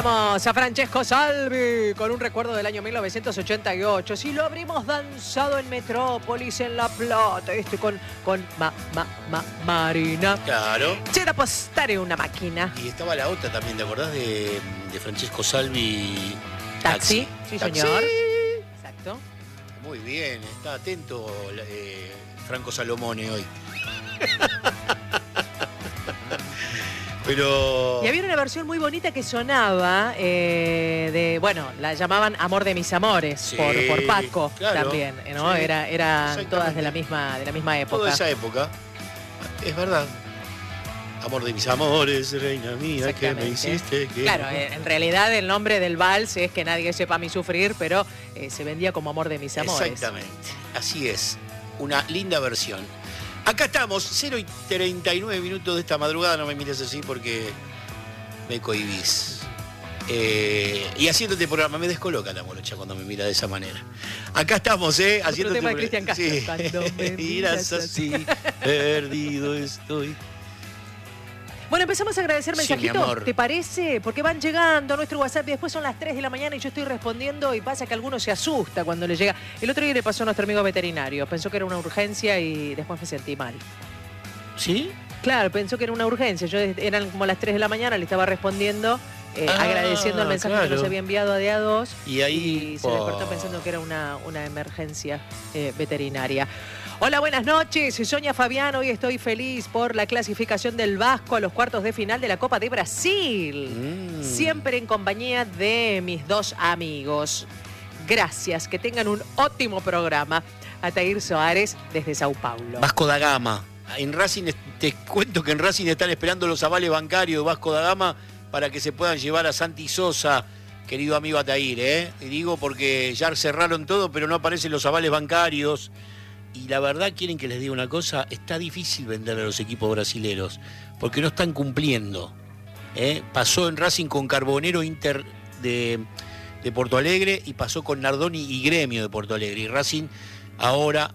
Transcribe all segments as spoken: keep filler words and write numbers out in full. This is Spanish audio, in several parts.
Teníamos a Francesco Salvi con un recuerdo del año mil novecientos ochenta y ocho. Si lo habríamos danzado en Metrópolis, en La Plata, este con, con ma, ma, ma, Marina. Claro. C'era postare una máquina. Y estaba la otra también, ¿te acordás de, de Francesco Salvi? Taxi. Sí, Taxi. señor. Exacto. Muy bien, está atento eh, Franco Salomone hoy. Pero... Y había una versión muy bonita que sonaba eh, de, bueno, la llamaban Amor de mis amores, sí, por, por Paco claro, también, ¿no? Sí, era, eran todas de la misma, de la misma época. Toda esa época, es verdad. Amor de mis amores, reina mía, que me hiciste. Que... Claro, en realidad el nombre del vals es Que nadie sepa mi sufrir, pero eh, se vendía como Amor de mis amores. Exactamente, así es. Una linda versión. Acá estamos, cero y treinta y nueve minutos de esta madrugada. No me mires así porque me cohibís. Eh, y haciéndote programa, me descoloca la morocha cuando me mira de esa manera. Acá estamos, ¿eh? Haciendo tema de Cristian Castro. Sí. Cuando me miras así, perdido estoy. Bueno, empezamos a agradecer Sí, mensajitos, ¿te parece? Porque van llegando a nuestro WhatsApp y después son las tres de la mañana y yo estoy respondiendo y pasa que alguno se asusta cuando le llega. El otro día le pasó a nuestro amigo veterinario, pensó que era una urgencia y después me sentí mal. ¿Sí? Claro, pensó que era una urgencia. Yo eran como las tres de la mañana, le estaba respondiendo, eh, Ah, agradeciendo el mensaje claro. que nos había enviado a D A dos. Y ahí... Y se despertó pensando que era una, una emergencia eh, veterinaria. Hola, buenas noches. Sonia Fabián, hoy estoy feliz por la clasificación del Vasco a los cuartos de final de la Copa de Brasil. Mm. Siempre en compañía de mis dos amigos. Gracias, que tengan un ótimo programa. Atair Soares desde Sao Paulo. Vasco da Gama. En Racing, te cuento que en Racing están esperando los avales bancarios de Vasco da Gama para que se puedan llevar a Santi Sosa, querido amigo Atair, ¿eh? Y digo porque ya cerraron todo, pero no aparecen los avales bancarios. Y la verdad, quieren que les diga una cosa, está difícil vender a los equipos brasileros, porque no están cumpliendo. ¿eh? Pasó en Racing con Carbonero Inter de, de Porto Alegre y pasó con Nardoni y Gremio de Porto Alegre. Y Racing ahora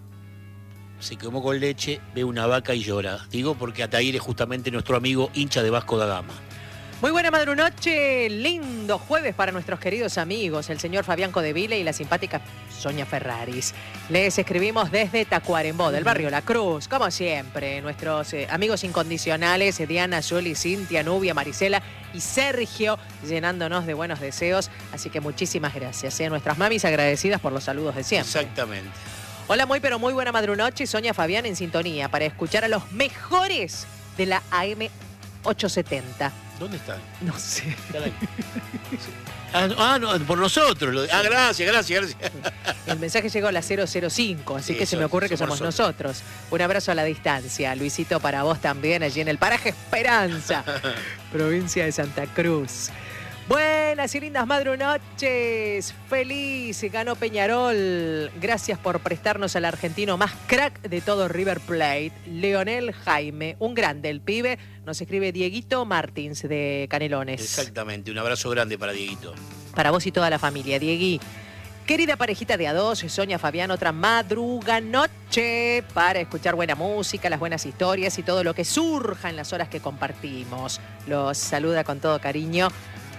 se quemó con leche, ve una vaca y llora. Digo porque Atair es justamente nuestro amigo hincha de Vasco da Gama. Muy buena madrunoche, lindo jueves para nuestros queridos amigos, el señor Fabián Codevile y la simpática Sonia Ferraris. Les escribimos desde Tacuarembó, del barrio La Cruz, como siempre, nuestros eh, amigos incondicionales, Diana, Yuli, Cintia, Nubia, Marisela y Sergio, llenándonos de buenos deseos, así que muchísimas gracias. ¿eh? Nuestras mamis agradecidas por los saludos de siempre. Exactamente. Hola, muy pero muy buena madrunoche, Sonia Fabián en sintonía para escuchar a los mejores de la A M ochocientos setenta. ¿Dónde están? No sé. Están ahí. Ah, no, ah, no, por nosotros. Lo, ah, gracias, gracias, gracias. El mensaje llegó a las cero cero cinco, así Sí, que se me so- ocurre que somos somos nosotros. Un abrazo a la distancia. Luisito, para vos también, allí en el paraje Esperanza, provincia de Santa Cruz. Buenas y lindas madrunoches. Feliz, ganó Peñarol. Gracias por prestarnos al argentino más crack de todo River Plate, Leonel Jaime. Un grande, el pibe. Nos escribe Dieguito Martins de Canelones. Exactamente, un abrazo grande para Dieguito. Para vos y toda la familia, Diegui. Querida parejita de A dos, Sonia Fabián, otra madruga noche para escuchar buena música, las buenas historias y todo lo que surja en las horas que compartimos. Los saluda con todo cariño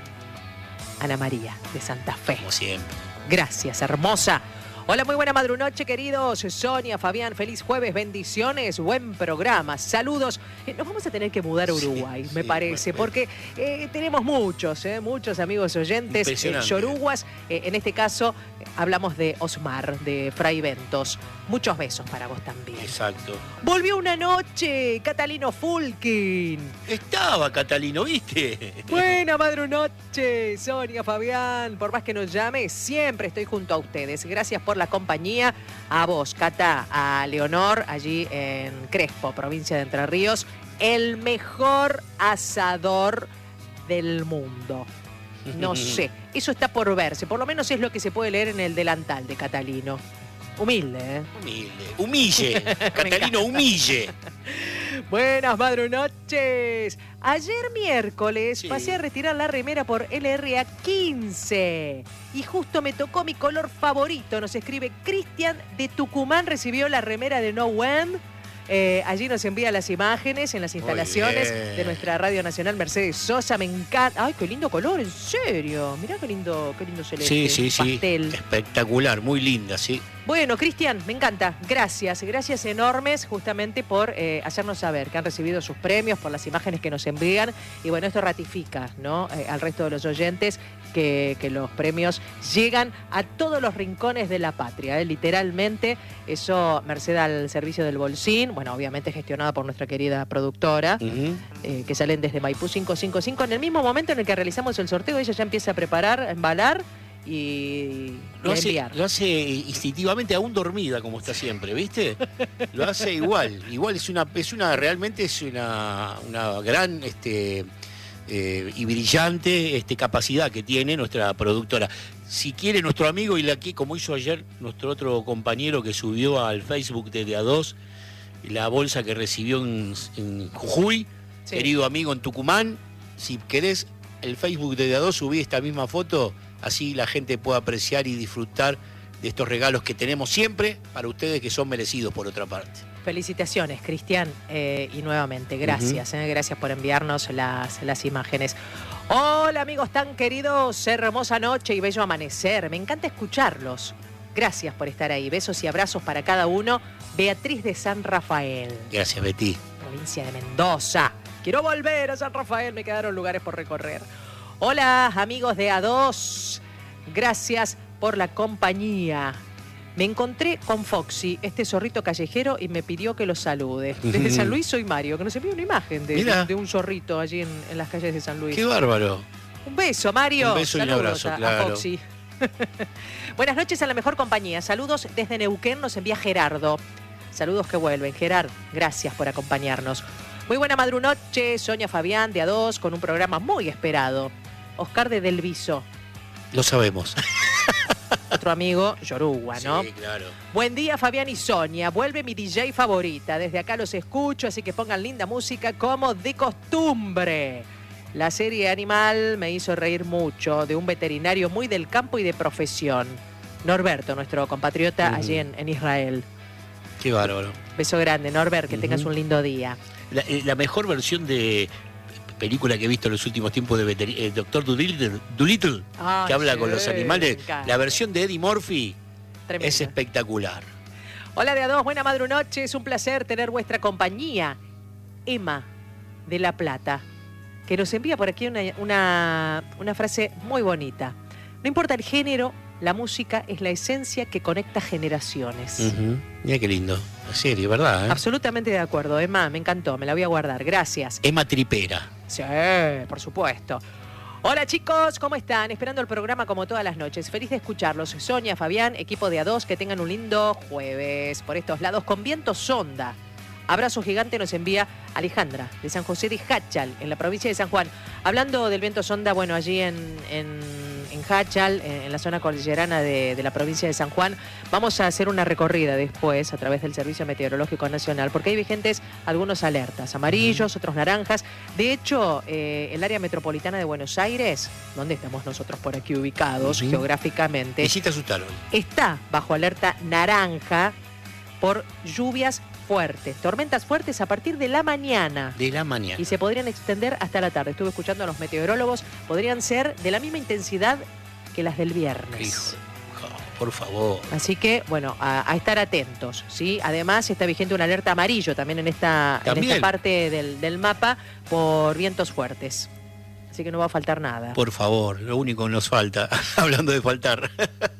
Ana María de Santa Fe. Como siempre. Gracias, hermosa. Hola, muy buena madrunoche, queridos. Sonia, Fabián, feliz jueves, bendiciones, buen programa. Saludos. Eh, nos vamos a tener que mudar a Uruguay, Sí, me sí, parece, bueno, porque eh, tenemos muchos, eh, muchos amigos oyentes, eh, Impresionante. yoruguas. Eh, en este caso, eh, hablamos de Osmar, de Fray Ventos. Muchos besos para vos también. Exacto. Volvió una noche, Catalino Fulkin. Estaba Catalino, ¿viste? Buena madrunoche, Sonia, Fabián. Por más que nos llame, siempre estoy junto a ustedes. Gracias por la compañía. A vos, Cata, a Leonor, allí en Crespo, provincia de Entre Ríos. El mejor asador del mundo. No sé, eso está por verse. Por lo menos es lo que se puede leer en el delantal de Catalino. Humilde, ¿eh? Humilde. Humille. Catalino, humille. Buenas madrunoches. Ayer miércoles Sí. pasé a retirar la remera por L R A quince y justo me tocó mi color favorito. Nos escribe Cristian de Tucumán, recibió la remera de No When. Eh, allí nos envía las imágenes en las instalaciones de nuestra Radio Nacional Mercedes Sosa. Me encanta. Ay, qué lindo color, en serio. Mirá qué lindo, qué lindo celeste. Sí, sí, sí. Pastel. Espectacular, muy linda, sí. Bueno, Cristian, me encanta. Gracias, gracias enormes justamente por eh, hacernos saber que han recibido sus premios, por las imágenes que nos envían. Y bueno, esto ratifica, ¿no? Eh, al resto de los oyentes que, que los premios llegan a todos los rincones de la patria, ¿eh? Literalmente. Eso, merced al servicio del Bolsín, bueno, obviamente gestionada por nuestra querida productora, uh-huh. eh, que salen desde Maipú quinientos cincuenta y cinco. En el mismo momento en el que realizamos el sorteo, ella ya empieza a preparar, a embalar y lo hace, enviar. Lo hace instintivamente, aún dormida, como está siempre, ¿viste? Lo hace igual. Igual es una, es una realmente es una, una gran este, eh, y brillante este, capacidad que tiene nuestra productora. Si quiere nuestro amigo, y aquí, como hizo ayer nuestro otro compañero que subió al Facebook de D A dos, la bolsa que recibió en, en Jujuy, sí. Querido amigo en Tucumán, si querés el Facebook de D A dos, subí esta misma foto, así la gente puede apreciar y disfrutar de estos regalos que tenemos siempre para ustedes, que son merecidos por otra parte. Felicitaciones, Cristian, eh, y nuevamente, gracias, uh-huh. eh, gracias por enviarnos las, las imágenes. Hola amigos tan queridos, hermosa noche y bello amanecer, me encanta escucharlos. Gracias por estar ahí, besos y abrazos para cada uno. Beatriz de San Rafael. Gracias, Betty. Provincia de Mendoza. Quiero volver a San Rafael, me quedaron lugares por recorrer. Hola amigos de A dos, gracias por la compañía. Me encontré con Foxy, este zorrito callejero, y me pidió que lo salude. Desde San Luis soy Mario, que nos envió una imagen de, de, de un zorrito allí en, en las calles de San Luis. ¡Qué bárbaro! Un beso, Mario. Un beso y un abrazo, a, claro. a Foxy. Buenas noches a la mejor compañía. Saludos desde Neuquén, nos envía Gerardo. Saludos que vuelven. Gerard, gracias por acompañarnos. Muy buena madrunoche, Sonia Fabián de A dos, con un programa muy esperado. Oscar de Del Viso. Lo sabemos. Otro amigo, Yoruba, ¿no? Sí, claro. Buen día, Fabián y Sonia. Vuelve mi D J favorita. Desde acá los escucho, así que pongan linda música como de costumbre. La serie Animal me hizo reír mucho, de un veterinario muy del campo y de profesión. Norberto, nuestro compatriota, uh-huh. allí en, en Israel. Qué bárbaro. Beso grande, Norbert, que uh-huh. tengas un lindo día. La, la mejor versión de película que he visto en los últimos tiempos de veter... eh, Doctor Dolittle, Dolittle que habla sí, con los animales. La versión de Eddie Murphy Tremenda. Es espectacular. Hola de A dos, buena madrunoche, es un placer tener vuestra compañía. Emma de La Plata, que nos envía por aquí una, una, una frase muy bonita. No importa el género, la música es la esencia que conecta generaciones. Uh-huh. Mira qué lindo. En serio, ¿verdad? ¿Eh? Absolutamente de acuerdo, Emma, me encantó, me la voy a guardar. Gracias. Emma Tripera. Sí, por supuesto. Hola chicos, ¿cómo están? Esperando el programa como todas las noches. Feliz de escucharlos. Sonia, Fabián, equipo de A dos, que tengan un lindo jueves por estos lados con viento sonda. Abrazo gigante nos envía Alejandra, de San José de Jáchal, en la provincia de San Juan. Hablando del viento sonda, bueno, allí en, en, en Jáchal, en, en la zona cordillerana de, de la provincia de San Juan, vamos a hacer una recorrida después a través del Servicio Meteorológico Nacional, porque hay vigentes algunos alertas, amarillos, otros naranjas. De hecho, eh, el área metropolitana de Buenos Aires, donde estamos nosotros por aquí ubicados uh-huh. geográficamente, visita asustaron. Está bajo alerta naranja por lluvias fuertes, tormentas fuertes a partir de la mañana. De la mañana. Y se podrían extender hasta la tarde. Estuve escuchando a los meteorólogos, podrían ser de la misma intensidad que las del viernes. Hijo, por favor. Así que, bueno, a, a estar atentos, ¿sí? Además, está vigente una alerta amarillo también en esta, en esta parte del, del mapa por vientos fuertes. Así que no va a faltar nada. Por favor, lo único que nos falta, hablando de faltar.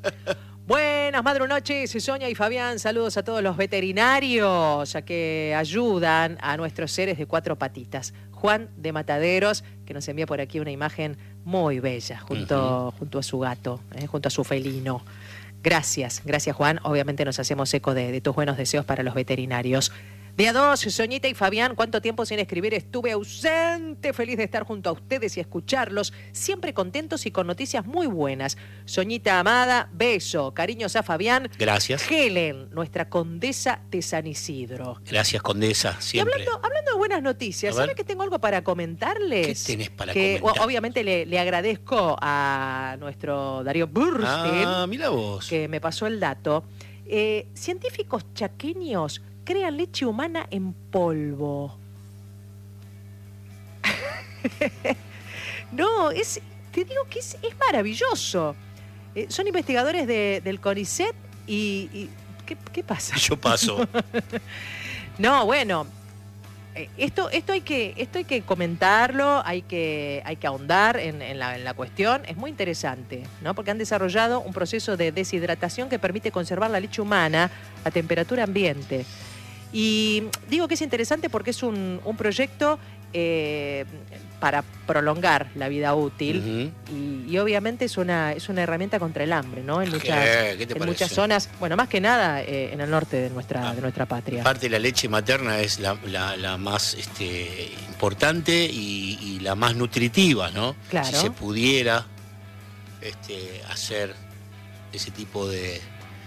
Buenas madrunoches, Sonia y Fabián. Saludos a todos los veterinarios a que ayudan a nuestros seres de cuatro patitas. Juan de Mataderos, que nos envía por aquí una imagen muy bella junto, uh-huh. junto a su gato, eh, junto a su felino. Gracias, gracias Juan. Obviamente nos hacemos eco de, de tus buenos deseos para los veterinarios. De A dos, Soñita y Fabián, ¿cuánto tiempo sin escribir? Estuve ausente, feliz de estar junto a ustedes y escucharlos, siempre contentos y con noticias muy buenas. Soñita amada, beso, cariños a Fabián. Gracias. Helen, nuestra condesa de San Isidro. Gracias, condesa, siempre. Y hablando, hablando de buenas noticias, ¿sabes que tengo algo para comentarles? ¿Qué tenés para que, comentar? Obviamente le, le agradezco a nuestro Darío Burstein, ah, mira vos. que me pasó el dato. Eh, científicos chaqueños crean leche humana en polvo. No, es, te digo que es, es maravilloso. Eh, son investigadores de, del CONICET y... y ¿qué, ¿Qué pasa? Yo paso. No, bueno, eh, esto, esto, hay que, esto hay que comentarlo, hay que, hay que ahondar en, en, la, en la cuestión. Es muy interesante, ¿no? Porque han desarrollado un proceso de deshidratación que permite conservar la leche humana a temperatura ambiente. Y digo que es interesante porque es un, un proyecto eh, para prolongar la vida útil. Uh-huh. y, y obviamente es una, es una herramienta contra el hambre, ¿no? En muchas, ¿Qué? ¿Qué te en parece? muchas zonas, bueno, más que nada eh, en el norte de nuestra, ah, de nuestra patria. Aparte, la leche materna es la, la, la más este, importante y, y la más nutritiva, ¿no? Claro. Si se pudiera este, hacer ese tipo de,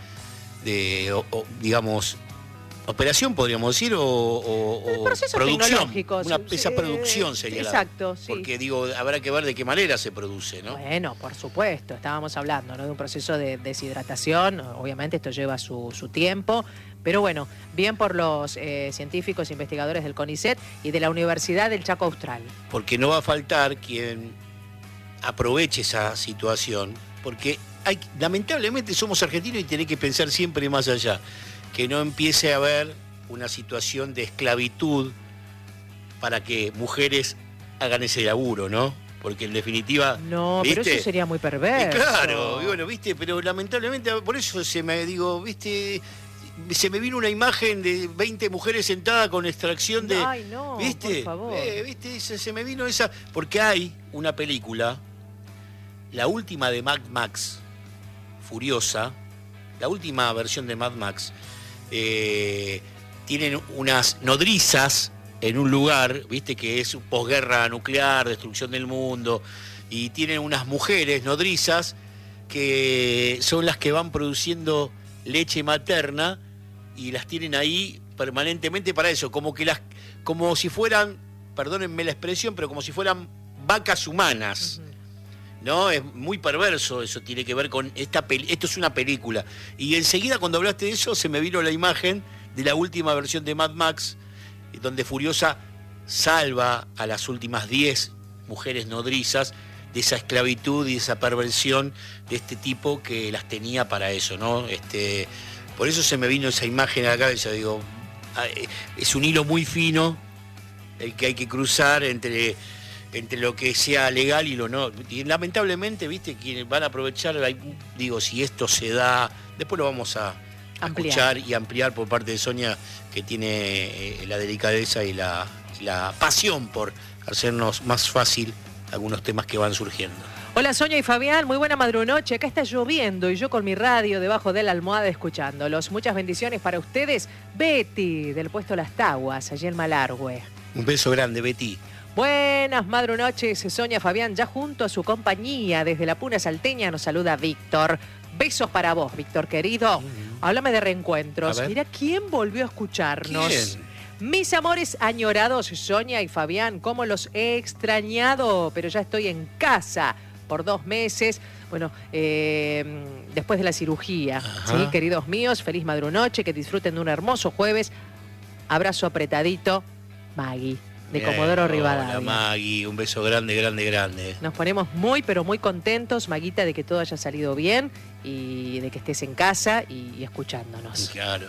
de o, o, digamos, operación, podríamos decir, o, o, o producción. Una, esa producción sería. Exacto, la, sí. Porque, digo, habrá que ver de qué manera se produce, ¿no? Bueno, por supuesto, estábamos hablando, ¿no?, de un proceso de deshidratación. Obviamente esto lleva su, su tiempo, pero bueno, bien por los eh, científicos investigadores del CONICET y de la Universidad del Chaco Austral. Porque no va a faltar quien aproveche esa situación, porque hay, lamentablemente somos argentinos y tenés que pensar siempre más allá. Que no empiece a haber una situación de esclavitud para que mujeres hagan ese laburo, ¿no? Porque en definitiva... No, ¿viste? Pero eso sería muy perverso. Eh, claro, y bueno, ¿viste? Pero lamentablemente, por eso se me, digo, ¿viste? Se me vino una imagen de veinte mujeres sentadas con extracción de... Ay, no, ¿viste? por favor. Eh, ¿viste? Se, se me vino esa... Porque hay una película, la última de Mad Max, Furiosa, la última versión de Mad Max... Eh, tienen unas nodrizas en un lugar, viste, que es posguerra nuclear, destrucción del mundo, y tienen unas mujeres nodrizas que son las que van produciendo leche materna y las tienen ahí permanentemente para eso, como que las, como si fueran, perdónenme la expresión, pero como si fueran vacas humanas. Uh-huh. No, es muy perverso, eso tiene que ver con esta peli- esto es una película. Y enseguida cuando hablaste de eso se me vino la imagen de la última versión de Mad Max, donde Furiosa salva a las últimas diez mujeres nodrizas de esa esclavitud y de esa perversión de este tipo que las tenía para eso, ¿no? Este, por eso se me vino esa imagen a la cabeza, digo, es un hilo muy fino el que hay que cruzar entre... entre lo que sea legal y lo no. Y lamentablemente, viste, quienes van a aprovechar, digo, si esto se da, después lo vamos a, a escuchar y ampliar por parte de Sonia, que tiene eh, la delicadeza y la, la pasión por hacernos más fácil algunos temas que van surgiendo. Hola Sonia y Fabián, muy buena madrunoche. Acá está lloviendo y yo con mi radio debajo de la almohada escuchándolos. Muchas bendiciones para ustedes. Betty, del puesto Las Taguas, allí en Malargüe. Un beso grande, Betty. Buenas madrunoches, Sonia, Fabián, ya junto a su compañía desde la Puna Salteña nos saluda Víctor. Besos para vos, Víctor querido. Mm. Háblame de reencuentros. Mira quién volvió a escucharnos. ¿Quién? Mis amores añorados, Sonia y Fabián, cómo los he extrañado, pero ya estoy en casa por dos meses. Bueno, eh, después de la cirugía, ¿sí? Queridos míos, feliz madrunoche, que disfruten de un hermoso jueves. Abrazo apretadito, Maggie. De Bien, Comodoro Rivadavia. Hola Magui, un beso grande, grande, grande. Nos ponemos muy, pero muy contentos, Maguita, de que todo haya salido bien y de que estés en casa y, y escuchándonos. Claro.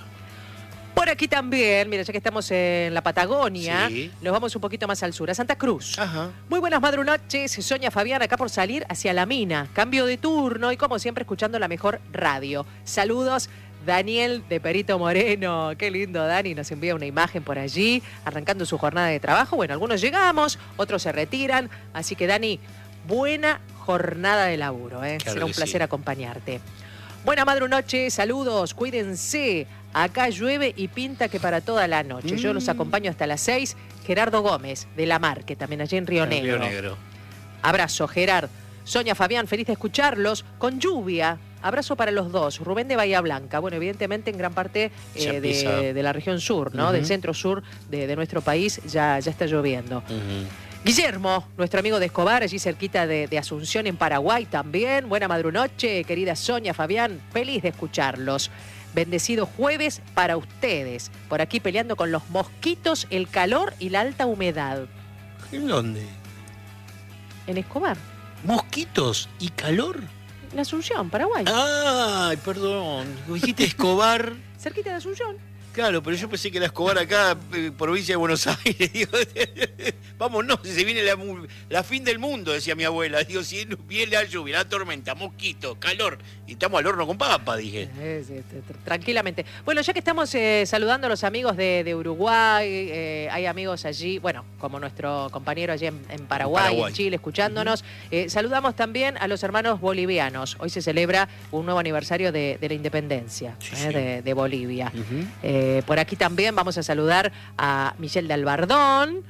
Por aquí también, mira, ya que estamos en la Patagonia, sí. Nos vamos un poquito más al sur, a Santa Cruz. Ajá. Muy buenas madrunoches, Sonia, Fabián, acá por salir hacia la mina. Cambio de turno y como siempre escuchando la mejor radio. Saludos. Daniel de Perito Moreno, qué lindo Dani, nos envía una imagen por allí, arrancando su jornada de trabajo. Bueno, algunos llegamos, otros se retiran, así que Dani, buena jornada de laburo, ¿eh? Claro, será un placer sí. acompañarte. Buena madrunoche, saludos, cuídense, acá llueve y pinta que para toda la noche. Mm. Yo los acompaño hasta las seis, Gerardo Gómez de La Mar, que también allí en Río, en Negro. Río Negro. Abrazo, Gerard. Sonia, Fabián, feliz de escucharlos, con lluvia. Abrazo para los dos. Rubén de Bahía Blanca. Bueno, evidentemente en gran parte eh, de, de la región sur, ¿no? Uh-huh. Del centro sur de, de nuestro país ya, ya está lloviendo. Uh-huh. Guillermo, nuestro amigo de Escobar, allí cerquita de, de Asunción en Paraguay también. Buena madrunoche, querida Sonia, Fabián. Feliz de escucharlos. Bendecido jueves para ustedes. Por aquí peleando con los mosquitos, el calor y la alta humedad. ¿En dónde? En Escobar. ¿Mosquitos y calor? En Asunción, Paraguay. Ay, perdón. Dijiste Escobar. Cerquita de Asunción. Claro, pero yo pensé que era Escobar acá, eh, provincia de Buenos Aires. Digo, vámonos, se viene la, la fin del mundo, decía mi abuela. Digo, si viene la lluvia, la tormenta, mosquito, calor, y estamos al horno con papa, dije. Eh, sí, tranquilamente. Bueno, ya que estamos eh, saludando a los amigos de, de Uruguay, eh, hay amigos allí, bueno, como nuestro compañero allí en, en, Paraguay, en Paraguay, en Chile, escuchándonos. Uh-huh. eh, saludamos también a los hermanos bolivianos. Hoy se celebra un nuevo aniversario de, de la independencia sí, eh, sí. De, de Bolivia. Uh-huh. eh, Eh, por aquí también vamos a saludar a Michelle de Albardón.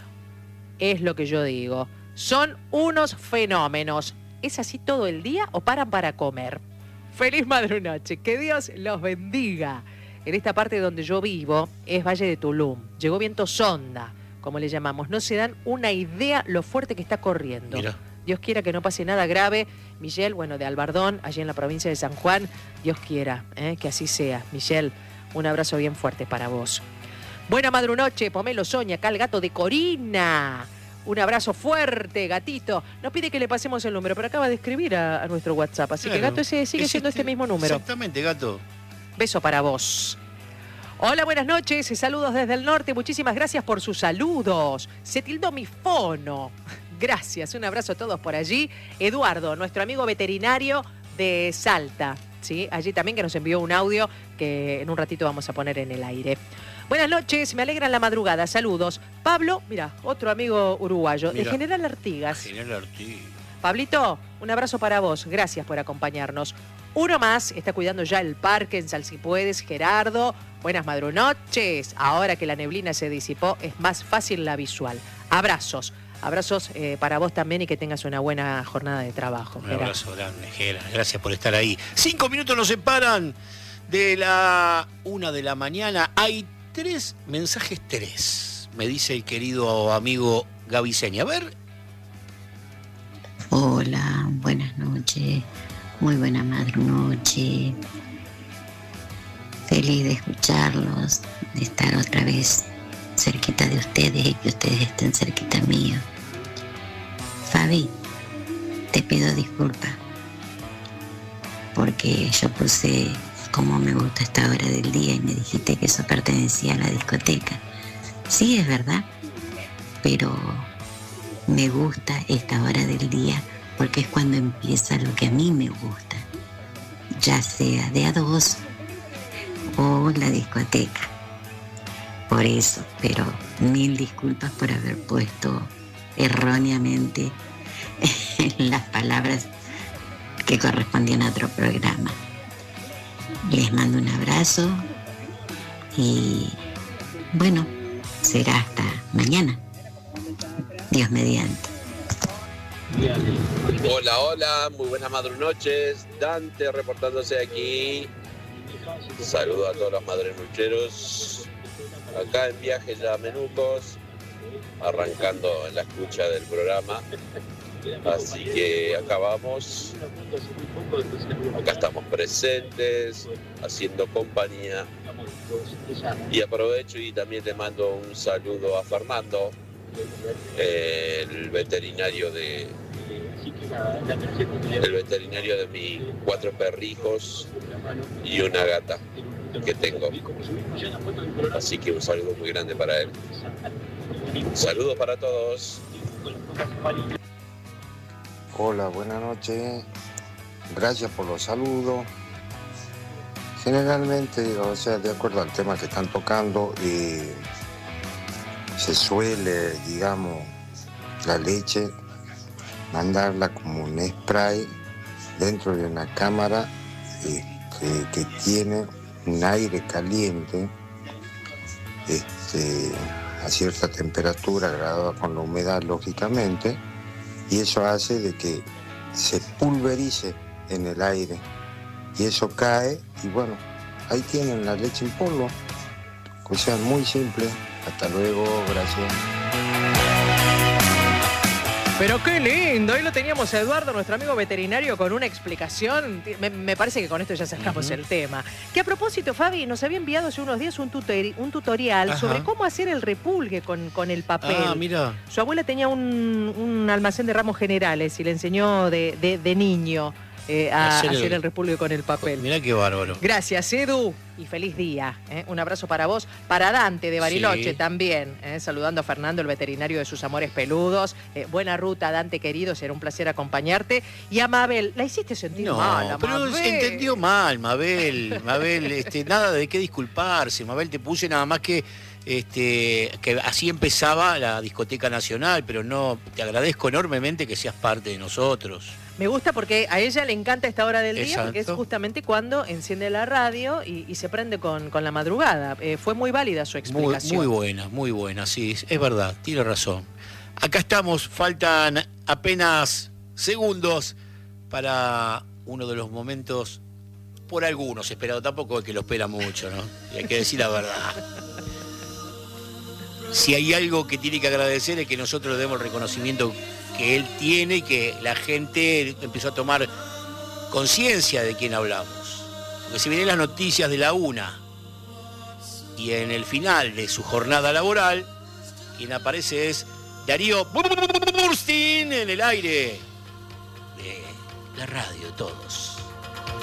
Es lo que yo digo. Son unos fenómenos. ¿Es así todo el día o paran para comer? Feliz madrunoche. Que Dios los bendiga. En esta parte donde yo vivo es Valle de Tulum. Llegó viento sonda, como le llamamos. No se dan una idea lo fuerte que está corriendo. Mira. Dios quiera que no pase nada grave. Michelle, bueno, de Albardón, allí en la provincia de San Juan. Dios quiera eh, que así sea. Michelle, un abrazo bien fuerte para vos. Buena madrunoche, Pomelo Soña, acá el gato de Corina. Un abrazo fuerte, gatito. Nos pide que le pasemos el número, pero acaba de escribir a, a nuestro WhatsApp. Así claro. que, gato, ese sigue es siendo este, este mismo número. Exactamente, gato. Beso para vos. Hola, buenas noches. Saludos desde el norte. Muchísimas gracias por sus saludos. Se tildó mi fono. Gracias. Un abrazo a todos por allí. Eduardo, nuestro amigo veterinario de Salta. ¿Sí? Allí también que nos envió un audio que en un ratito vamos a poner en el aire. Buenas noches, me alegran la madrugada, saludos. Pablo, mira, otro amigo uruguayo, mira, de General Artigas. General Artigas. Pablito, un abrazo para vos, gracias por acompañarnos. Uno más, está cuidando ya el parque en Salsipuedes, Gerardo. Buenas madrunoches, ahora que la neblina se disipó es más fácil la visual. Abrazos. Abrazos eh, para vos también y que tengas una buena jornada de trabajo. Un abrazo grande, Gera. Gracias por estar ahí. Cinco minutos nos separan de la una de la mañana. Hay tres mensajes, tres. Me dice el querido amigo Gaby Seña. A ver. Hola, buenas noches. Muy buena madrunoche. Feliz de escucharlos, de estar otra vez cerquita de ustedes y que ustedes estén cerquita mío. Fabi, te pido disculpas porque yo puse como me gusta esta hora del día y me dijiste que eso pertenecía a la discoteca. Sí, es verdad, pero me gusta esta hora del día porque es cuando empieza lo que a mí me gusta, ya sea de a dos o la discoteca. Por eso, pero mil disculpas por haber puesto erróneamente las palabras que correspondían a otro programa. Les mando un abrazo y bueno, será hasta mañana. Dios mediante. Hola, hola, muy buenas madrunoches. Dante reportándose aquí. Saludo a todos los madrenucheros. Acá en viaje ya a Menucos, arrancando en la escucha del programa. Así que acá vamos. Acá estamos presentes, haciendo compañía. Y aprovecho y también le mando un saludo a Fernando, el veterinario de el veterinario de mis cuatro perrijos y una gata que tengo. Así que un saludo muy grande para él. Saludos para todos. Hola, buenas noches. Gracias por los saludos. Generalmente, o sea, de acuerdo al tema que están tocando, eh, se suele, digamos, la leche, mandarla como un spray dentro de una cámara eh, que, que tiene un aire caliente este, a cierta temperatura graduada con la humedad, lógicamente, y eso hace de que se pulverice en el aire y eso cae y bueno, ahí tienen la leche en polvo. O sea, muy simple. Hasta luego, gracias. Pero qué lindo, hoy lo teníamos a Eduardo, nuestro amigo veterinario, con una explicación. Me, me parece que con esto ya sacamos uh-huh. el tema. Que a propósito, Fabi, nos había enviado hace unos días un, tutori un tutorial Ajá. sobre cómo hacer el repulgue con, con el papel. Ah, mira. Su abuela tenía un, un almacén de ramos generales y le enseñó de, de, de niño eh, a hacer, hacer el... el repulgue con el papel. Mirá qué bárbaro. Gracias, Edu. Y feliz día. ¿eh? Un abrazo para vos. Para Dante de Bariloche sí. también. ¿eh? Saludando a Fernando, el veterinario de sus amores peludos. Eh, buena ruta, Dante querido. Será un placer acompañarte. Y a Mabel, la hiciste sentir no, mal. A pero Mabel. se entendió mal, Mabel. Mabel, este, nada de qué disculparse. Mabel, te puse nada más que, este, que así empezaba la discoteca nacional. Pero no, te agradezco enormemente que seas parte de nosotros. Me gusta porque a ella le encanta esta hora del día, Exacto. porque es justamente cuando enciende la radio y, y se prende con, con la madrugada. Eh, fue muy válida su explicación. Muy, muy buena, muy buena, sí, es verdad, tiene razón. Acá estamos, faltan apenas segundos para uno de los momentos, por algunos esperados, tampoco es que lo espera mucho, ¿no? Y hay que decir la verdad. Si hay algo que tiene que agradecer es que nosotros le demos el reconocimiento que él tiene y que la gente empezó a tomar conciencia de quién hablamos. Porque si vienen las noticias de la una y en el final de su jornada laboral, quien aparece es Darío Burstin en el aire de la radio, todos.